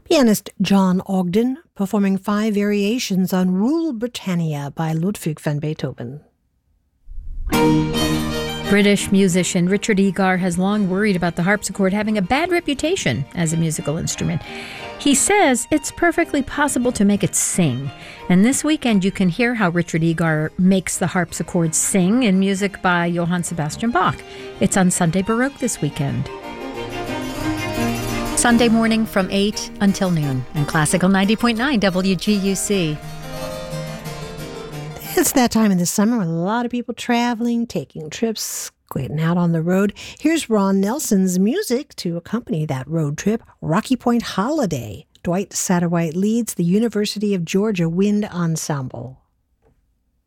Pianist John Ogden performing 5 variations on Rule Britannia by Ludwig van Beethoven. British musician Richard Egar has long worried about the harpsichord having a bad reputation as a musical instrument. He says it's perfectly possible to make it sing. And this weekend you can hear how Richard Egar makes the harpsichord sing in music by Johann Sebastian Bach. It's on Sunday Baroque this weekend. Sunday morning from 8 until noon on Classical 90.9 WGUC. It's that time in the summer with a lot of people traveling, taking trips, getting out on the road. Here's Ron Nelson's music to accompany that road trip, Rocky Point Holiday. Dwight Satterwhite leads the University of Georgia Wind Ensemble.